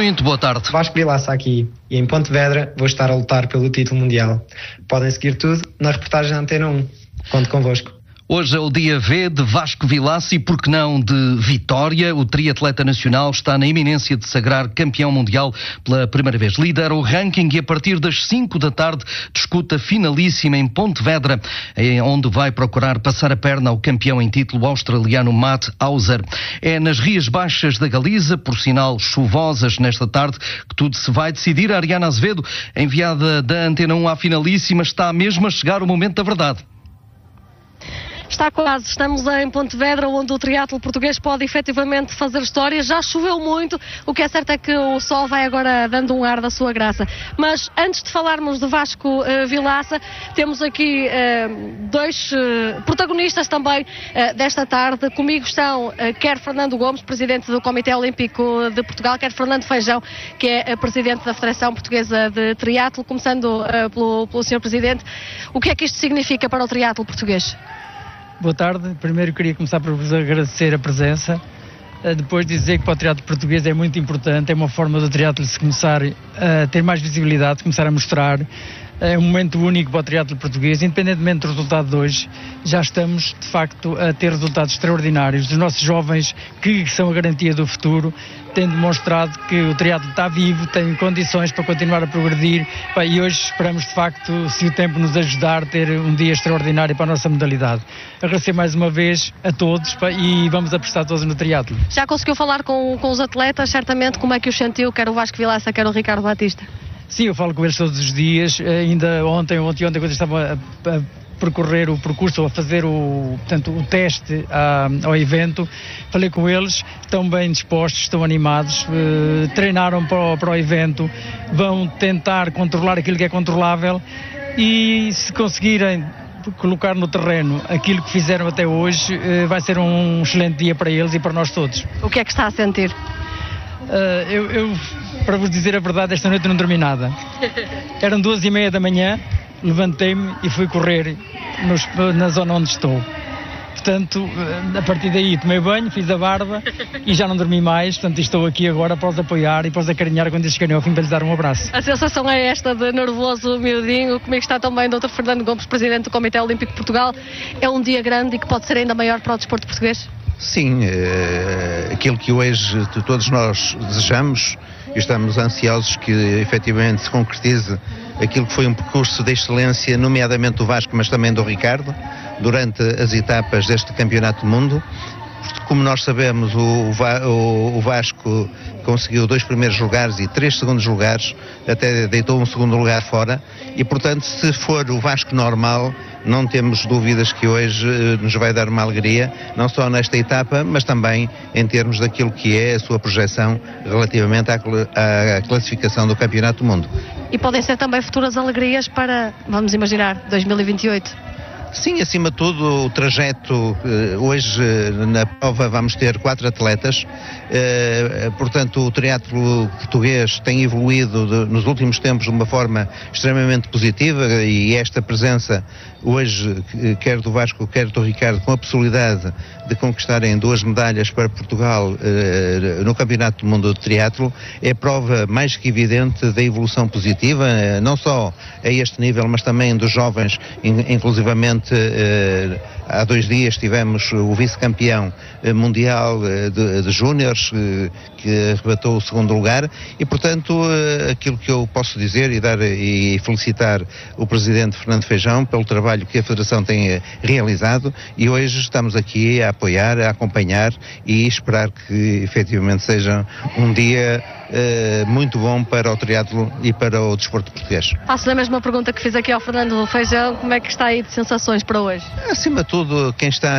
Muito boa tarde. Vasco Vilaça aqui, e em Pontevedra vou estar a lutar pelo título mundial. Podem seguir tudo na reportagem da Antena 1. Conto convosco. Hoje é o dia V de Vasco Vilaça e, por que não, de Vitória. O triatleta nacional está na iminência de sagrar campeão mundial pela primeira vez. Lidera o ranking e a partir das 5 da tarde discuta a finalíssima em Pontevedra, onde vai procurar passar a perna ao campeão em título australiano Matt Hauser. É nas Rias Baixas da Galiza, por sinal chuvosas nesta tarde, que tudo se vai decidir. A Ariana Azevedo, enviada da Antena 1 à finalíssima, está mesmo a chegar o momento da verdade. Está quase, estamos em Pontevedra, onde o triatlo português pode efetivamente fazer história. Já choveu muito, o que é certo é que o sol vai agora dando um ar da sua graça. Mas antes de falarmos do Vasco Vilaça, temos aqui dois protagonistas também desta tarde. Comigo estão quer Fernando Gomes, presidente do Comitê Olímpico de Portugal, quer Fernando Feijão, que é presidente da Federação Portuguesa de Triatlo. Começando pelo Sr. Presidente, o que é que isto significa para o triatlo português? Boa tarde. Primeiro queria começar por vos agradecer a presença. Depois dizer que para o triatlo português é muito importante, é uma forma do triatlo se começar a ter mais visibilidade, começar a mostrar. É um momento único para o triatlo português, independentemente do resultado de hoje. Já estamos, de facto, a ter resultados extraordinários. Os nossos jovens, que são a garantia do futuro, têm demonstrado que o triatlo está vivo, tem condições para continuar a progredir. E hoje esperamos, de facto, se o tempo nos ajudar, ter um dia extraordinário para a nossa modalidade. Agradecer mais uma vez a todos e vamos apostar todos no triatlo. Já conseguiu falar com os atletas, certamente, como é que os sentiu, quer o Vasco Vilaça, quer o Ricardo Batista? Sim, eu falo com eles todos os dias. Ainda ontem, quando estava a percorrer o percurso, a fazer o teste ao evento, falei com eles, estão bem dispostos, estão animados, treinaram para o evento, vão tentar controlar aquilo que é controlável e se conseguirem colocar no terreno aquilo que fizeram até hoje, vai ser um excelente dia para eles e para nós todos. O que é que está a sentir? Para vos dizer a verdade, esta noite não dormi nada. Eram 2h30 da manhã, levantei-me e fui correr na zona onde estou. Portanto, a partir daí tomei banho, fiz a barba e já não dormi mais. Portanto, estou aqui agora para os apoiar e para os acarinhar quando eles chegarem ao fim, para lhes dar um abraço. A sensação é esta de nervoso miudinho. Comigo está também o Dr. Fernando Gomes, presidente do Comitê Olímpico de Portugal. É um dia grande e que pode ser ainda maior para o desporto português? Sim, aquilo que hoje todos nós desejamos e estamos ansiosos que efetivamente se concretize aquilo que foi um percurso de excelência, nomeadamente do Vasco, mas também do Ricardo, durante as etapas deste Campeonato do Mundo. Como nós sabemos, o Vasco conseguiu 2 primeiros lugares e 3 segundos lugares, até deitou um segundo lugar fora, e portanto, se for o Vasco normal, não temos dúvidas que hoje nos vai dar uma alegria, não só nesta etapa, mas também em termos daquilo que é a sua projeção relativamente à classificação do Campeonato do Mundo. E podem ser também futuras alegrias para, vamos imaginar, 2028? Sim, acima de tudo, o trajeto, hoje na prova vamos ter 4 atletas, portanto o triatlo português tem evoluído nos últimos tempos de uma forma extremamente positiva e esta presença hoje, quer do Vasco, quer do Ricardo, com a possibilidade de conquistarem 2 medalhas para Portugal no Campeonato do Mundo de Triatlo, é prova mais que evidente da evolução positiva, não só a este nível, mas também dos jovens, inclusivamente há 2 dias tivemos o vice-campeão mundial de júniores que arrebatou o segundo lugar e, portanto, aquilo que eu posso dizer e felicitar o presidente Fernando Feijão pelo trabalho que a Federação tem realizado, e hoje estamos aqui a apoiar, a acompanhar e esperar que efetivamente seja um dia muito bom para o triatlo e para o desporto português. Faço a mesma pergunta que fiz aqui ao Fernando Feijão, como é que está aí de sensações para hoje? Acima de tudo, quem está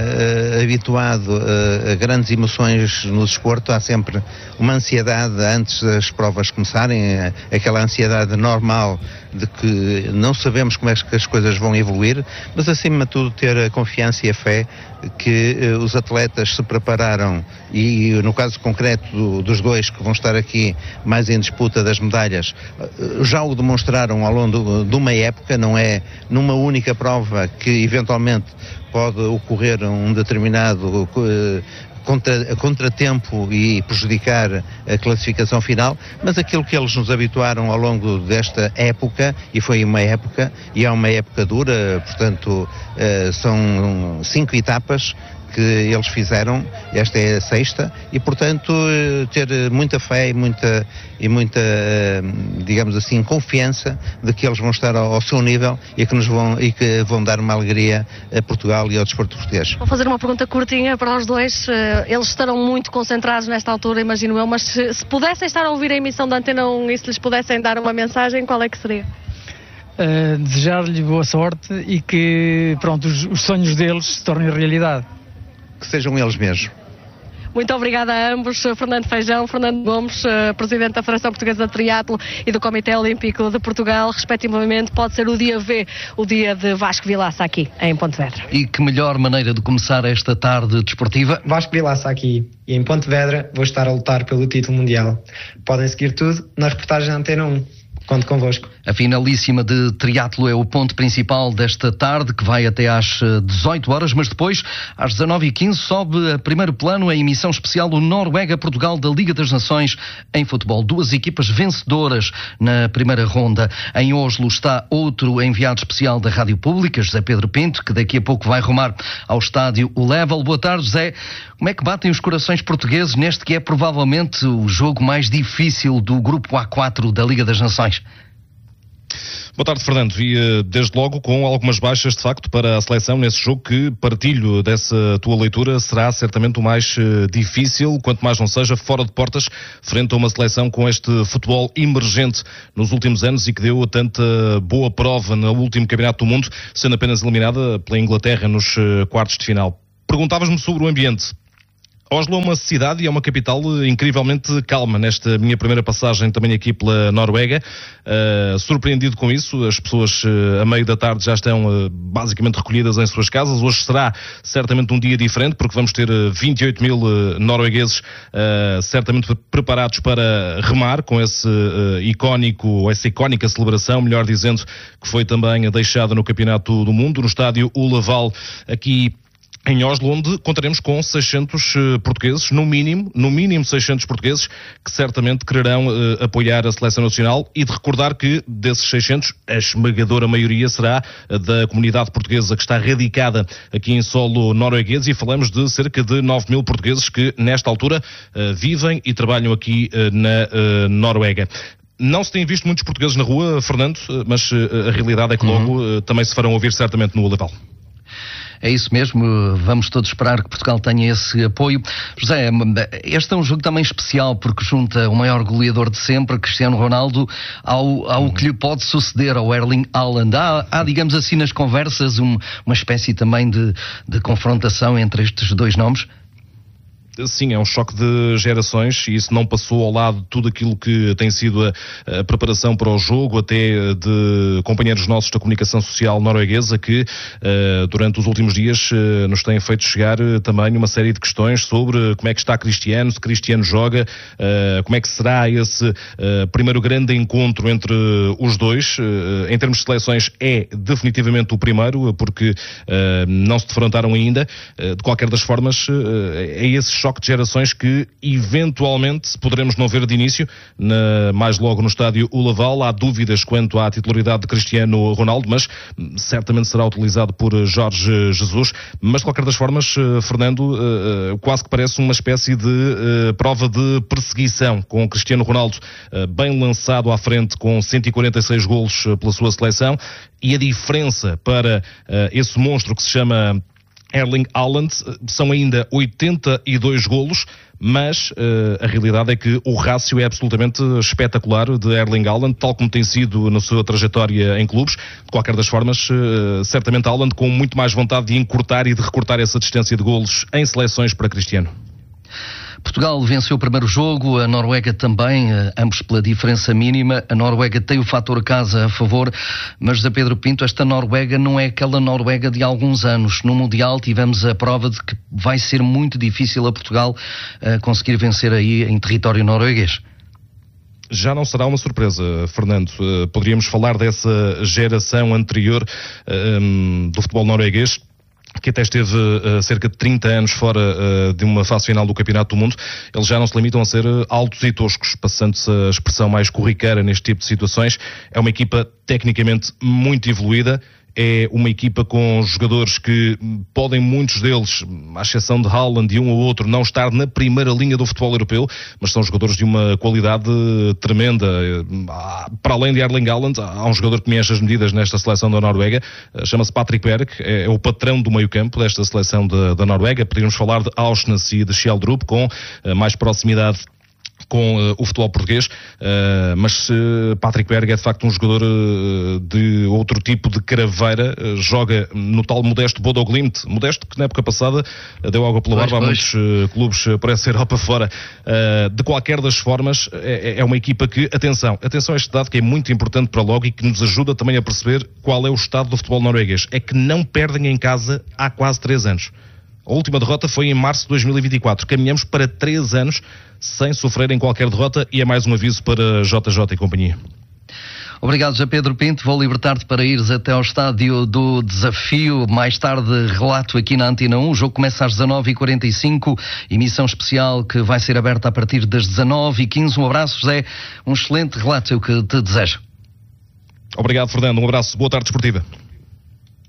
habituado a grandes emoções no desporto, há sempre uma ansiedade antes das provas começarem, aquela ansiedade normal de que não sabemos como é que as coisas vão evoluir, mas acima de tudo ter a confiança e a fé que os atletas se prepararam e no caso concreto dos 2 que vão estar aqui mais em disputa das medalhas, já o demonstraram ao longo de uma época, não é numa única prova que eventualmente pode ocorrer um determinado contratempo e prejudicar a classificação final, mas aquilo que eles nos habituaram ao longo desta época, e foi uma época, e é uma época dura, portanto, são 5 etapas que eles fizeram, esta é a 6ª, e portanto ter muita fé e muita, digamos assim, confiança de que eles vão estar ao seu nível e que vão dar uma alegria a Portugal e ao desporto português. Vou fazer uma pergunta curtinha para os dois. Eles estarão muito concentrados nesta altura, imagino eu, mas se pudessem estar a ouvir a emissão da Antena 1 e se lhes pudessem dar uma mensagem, qual é que seria? Desejar-lhe boa sorte e que, pronto, os sonhos deles se tornem realidade. Que sejam eles mesmos. Muito obrigada a ambos, Fernando Feijão, Fernando Gomes, Presidente da Federação Portuguesa de Triatlo e do Comitê Olímpico de Portugal, respectivamente. Pode ser o dia V, o dia de Vasco Vilaça aqui em Pontevedra. E que melhor maneira de começar esta tarde desportiva? Vasco Vilaça aqui, e em Pontevedra vou estar a lutar pelo título mundial. Podem seguir tudo na reportagem da Antena 1. Conto convosco. A finalíssima de triatlo é o ponto principal desta tarde, que vai até às 18 horas, mas depois, às 19h15, sobe a primeiro plano a emissão especial do Noruega-Portugal da Liga das Nações em futebol. 2 equipas vencedoras na primeira ronda. Em Oslo está outro enviado especial da Rádio Pública, José Pedro Pinto, que daqui a pouco vai rumar ao estádio O Level. Boa tarde, José. Como é que batem os corações portugueses neste que é provavelmente o jogo mais difícil do Grupo A4 da Liga das Nações? Boa tarde, Fernando. E desde logo com algumas baixas, de facto, para a seleção nesse jogo que, partilho dessa tua leitura, será certamente o mais difícil, quanto mais não seja, fora de portas, frente a uma seleção com este futebol emergente nos últimos anos e que deu tanta boa prova no último Campeonato do Mundo, sendo apenas eliminada pela Inglaterra nos quartos de final. Perguntavas-me sobre o ambiente. Oslo é uma cidade e é uma capital incrivelmente calma. Nesta minha primeira passagem também aqui pela Noruega, surpreendido com isso, as pessoas a meio da tarde já estão basicamente recolhidas em suas casas. Hoje será certamente um dia diferente, porque vamos ter 28 mil noruegueses certamente preparados para remar com essa icónica celebração, melhor dizendo, que foi também deixada no Campeonato do Mundo, no estádio O Level, aqui em Oslo, onde contaremos com 600 portugueses, no mínimo 600 portugueses, que certamente quererão apoiar a seleção nacional, e de recordar que desses 600, a esmagadora maioria será da comunidade portuguesa que está radicada aqui em solo norueguês, e falamos de cerca de 9 mil portugueses que nesta altura vivem e trabalham aqui na Noruega. Não se têm visto muitos portugueses na rua, Fernando, mas a realidade é que logo também se farão ouvir certamente no Level. É isso mesmo, vamos todos esperar que Portugal tenha esse apoio. José, este é um jogo também especial porque junta o maior goleador de sempre, Cristiano Ronaldo, ao que lhe pode suceder ao Erling Haaland. Há, digamos assim, nas conversas uma espécie também de confrontação entre estes dois nomes? Sim, é um choque de gerações e isso não passou ao lado de tudo aquilo que tem sido a preparação para o jogo, até de companheiros nossos da comunicação social norueguesa que durante os últimos dias nos têm feito chegar também uma série de questões sobre como é que está Cristiano, se Cristiano joga, como é que será esse primeiro grande encontro entre os dois. Em termos de seleções é definitivamente o primeiro, porque não se defrontaram ainda. De qualquer das formas, é esse choque de gerações que eventualmente poderemos não ver de início, mais logo no estádio O Level. Há dúvidas quanto à titularidade de Cristiano Ronaldo, mas certamente será utilizado por Jorge Jesus. Mas de qualquer das formas, Fernando, quase que parece uma espécie de prova de perseguição, com Cristiano Ronaldo bem lançado à frente com 146 golos pela sua seleção, e a diferença para esse monstro que se chama Erling Haaland são ainda 82 golos, mas a realidade é que o rácio é absolutamente espetacular de Erling Haaland, tal como tem sido na sua trajetória em clubes. De qualquer das formas, certamente Haaland com muito mais vontade de encurtar e de recortar essa distância de golos em seleções para Cristiano. Portugal venceu o primeiro jogo, a Noruega também, ambos pela diferença mínima. A Noruega tem o fator casa a favor, mas José Pedro Pinto, esta Noruega não é aquela Noruega de alguns anos. No Mundial tivemos a prova de que vai ser muito difícil a Portugal conseguir vencer aí em território norueguês. Já não será uma surpresa, Fernando. Poderíamos falar dessa geração anterior do futebol norueguês que até esteve cerca de 30 anos fora de uma fase final do Campeonato do Mundo, eles já não se limitam a ser altos e toscos, passando-se a expressão mais corriqueira neste tipo de situações. É uma equipa tecnicamente muito evoluída, é uma equipa com jogadores que podem, muitos deles, à exceção de Haaland e um ou outro, não estar na primeira linha do futebol europeu, mas são jogadores de uma qualidade tremenda. Para além de Erling Haaland, há um jogador que me enche as medidas nesta seleção da Noruega, chama-se Patrick Berg, é o patrão do meio-campo desta seleção da Noruega. Poderíamos falar de Aursnes e de Schjelderup, com mais proximidade com o futebol português, mas Patrick Berg é de facto um jogador de outro tipo de craveira, joga no tal modesto Bodo Glimt, modesto que na época passada deu água pela barba a muitos clubes por essa Europa fora. De qualquer das formas, é uma equipa que, atenção a este dado que é muito importante para logo e que nos ajuda também a perceber qual é o estado do futebol norueguês, é que não perdem em casa há quase 3 anos. A última derrota foi em março de 2024. Caminhamos para 3 anos sem sofrerem qualquer derrota e é mais um aviso para JJ e companhia. Obrigado, José Pedro Pinto. Vou libertar-te para ires até ao estádio do Desafio. Mais tarde, relato aqui na Antena 1. O jogo começa às 19h45. Emissão especial que vai ser aberta a partir das 19h15. Um abraço, José. Um excelente relato, é o que te desejo. Obrigado, Fernando. Um abraço. Boa tarde desportiva.